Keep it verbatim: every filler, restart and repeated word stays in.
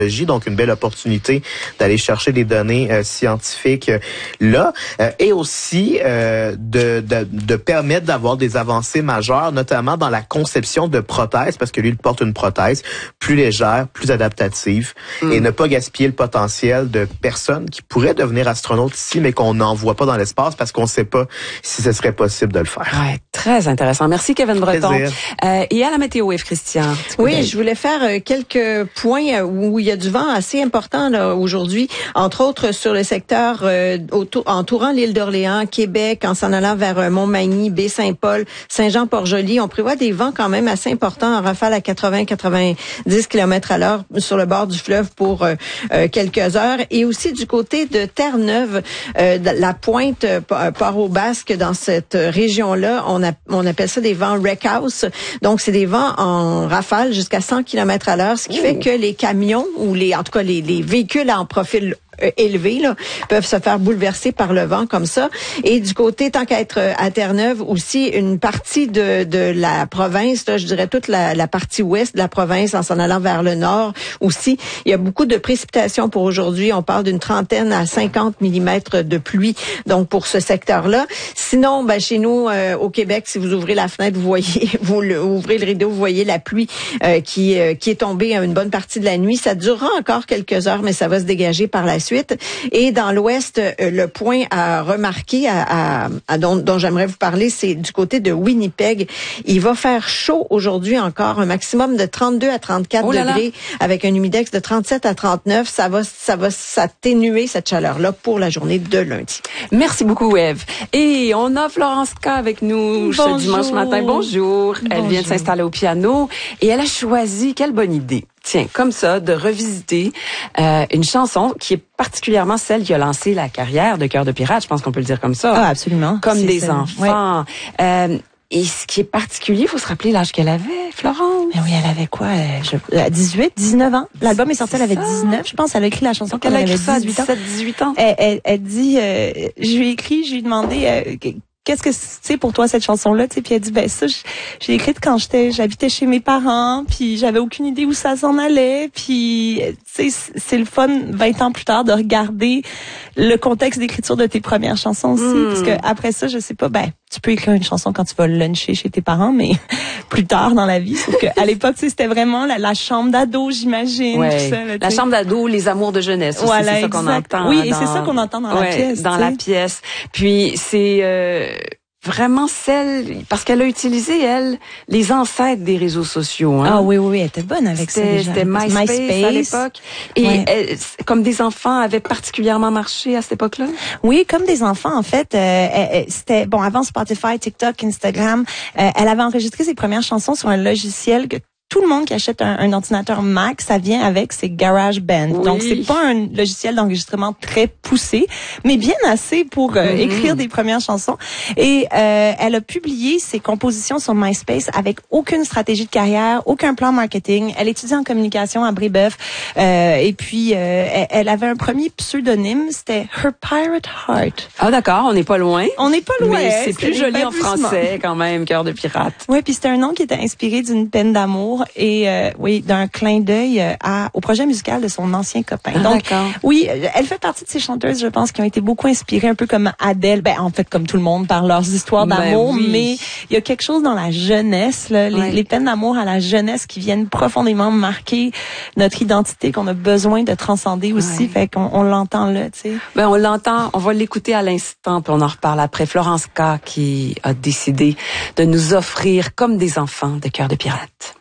Donc, une belle opportunité d'aller chercher des données euh, scientifiques euh, là euh, et aussi euh, de, de, de permettre d'avoir des avancées majeures, notamment dans la conception de prothèses, parce que lui, il porte une prothèse plus légère, plus adaptative mm. et ne pas gaspiller le potentiel de personnes qui pourraient devenir astronautes ici, mais qu'on n'envoie pas dans l'espace parce qu'on ne sait pas si ce serait possible de le faire. Ouais, très intéressant. Merci, Kevin Breton. Euh, et à la météo, Yves Christian. Oui, je voulais faire euh, quelques points où il y a du vent assez important là aujourd'hui, entre autres sur le secteur euh, autour, entourant l'île d'Orléans, Québec, en s'en allant vers euh, Montmagny, Baie-Saint-Paul, Saint-Jean-Port-Joli. On prévoit des vents quand même assez importants en rafale à quatre-vingts à quatre-vingt-dix kilomètres à l'heure sur le bord du fleuve pour euh, euh, quelques heures. Et aussi du côté de Terre-Neuve, euh, la pointe euh, Port-au-Basque, dans cette région-là, on, a, on appelle ça des vents wreck house. Donc, c'est des vents en rafale jusqu'à cent kilomètres à l'heure, ce qui Ouh. fait que les camions ou les, en tout cas les, les véhicules en profil élevés là, peuvent se faire bouleverser par le vent comme ça. Et du côté, tant qu'à être à Terre-Neuve, aussi une partie de, de la province, là, je dirais toute la, la partie ouest de la province en s'en allant vers le nord aussi. Il y a beaucoup de précipitations pour aujourd'hui. On parle d'une trentaine à cinquante millimètres de pluie, donc pour ce secteur-là. Sinon, ben, chez nous, euh, au Québec, si vous ouvrez la fenêtre, vous voyez, vous le, ouvrez le rideau, vous voyez la pluie euh, qui, euh, qui est tombée une bonne partie de la nuit. Ça durera encore quelques heures, mais ça va se dégager par la suite. Et dans l'ouest, le point à remarquer, à, à, à dont, dont j'aimerais vous parler, c'est du côté de Winnipeg. Il va faire chaud aujourd'hui encore, un maximum de trente-deux à trente-quatre oh là degrés, là. Avec un humidex de trente-sept à trente-neuf. Ça va, ça va s'atténuer cette chaleur-là pour la journée de lundi. Merci beaucoup, Eve. Et on a Florence K avec nous Bonjour. ce dimanche matin. Bonjour. Elle Bonjour. vient de s'installer au piano et elle a choisi, quelle bonne idée. Tiens, comme ça, de revisiter euh, une chanson qui est particulièrement celle qui a lancé la carrière de Cœur de Pirate, je pense qu'on peut le dire comme ça. Ah, absolument. Comme c'est des ça. enfants. Ouais. Euh, et ce qui est particulier, il faut se rappeler l'âge qu'elle avait, Florence. Mais oui, elle avait quoi? Je, dix-huit, dix-neuf ans. L'album est sorti, elle avait dix-neuf, je pense. Elle a écrit la chanson quand elle, elle avait dix-huit ans. dix-sept, dix-huit ans. Elle, elle, elle dit, euh, je lui ai écrit, je lui ai demandé... Euh, qu'est-ce que c'est pour toi cette chanson-là, tu sais? Puis elle dit, ben ça, j'ai écrite quand j'étais, j'habitais chez mes parents, puis j'avais aucune idée où ça s'en allait, puis tu sais, c'est le fun vingt ans plus tard de regarder le contexte d'écriture de tes premières chansons aussi, mm. parce que après ça, je sais pas, ben tu peux écrire une chanson quand tu vas luncher chez tes parents, mais plus tard dans la vie, sauf que à l'époque, tu sais, c'était vraiment la, la chambre d'ado, j'imagine. Ouais. Tout ça, là, la chambre d'ado, les amours de jeunesse aussi, voilà, c'est ça qu'on entend. Oui, dans... et c'est ça qu'on entend dans ouais, la pièce. Dans la pièce. Puis c'est euh, vraiment celle, parce qu'elle a utilisé, elle, les ancêtres des réseaux sociaux. Hein. Ah oui, oui, oui, elle était bonne avec ça déjà. C'était MySpace, MySpace à l'époque. Et ouais. elle, comme des enfants, avaient particulièrement marché à cette époque-là? Oui, comme des enfants, en fait. Euh, c'était, bon, avant Spotify, TikTok, Instagram, euh, elle avait enregistré ses premières chansons sur un logiciel que tout le monde qui achète un, un ordinateur Mac, ça vient avec, c'est GarageBand. Oui. Donc, c'est pas un logiciel d'enregistrement très poussé, mais bien assez pour euh, mm-hmm. écrire des premières chansons. Et euh, elle a publié ses compositions sur MySpace avec aucune stratégie de carrière, aucun plan marketing. Elle étudie en communication à Brébeuf. Euh, et puis, euh, elle, elle avait un premier pseudonyme, c'était Her Pirate Heart. Ah d'accord, on n'est pas loin. On n'est pas loin. Mais c'est plus joli en français quand même, Cœur de Pirate. Oui, puis c'était un nom qui était inspiré d'une peine d'amour et euh, oui, d'un clin d'œil à au projet musical de son ancien copain. Ah, donc d'accord. oui, elle fait partie de ces chanteuses, je pense, qui ont été beaucoup inspirées, un peu comme Adele, ben en fait comme tout le monde par leurs histoires d'amour, ben oui. mais il y a quelque chose dans la jeunesse, là, les, ouais. les peines d'amour à la jeunesse qui viennent profondément marquer notre identité, qu'on a besoin de transcender aussi, ouais. fait qu'on on l'entend là, tu sais. Ben on l'entend, on va l'écouter à l'instant, puis on en reparle après. Florence K qui a décidé de nous offrir Comme des enfants de Cœur de Pirate.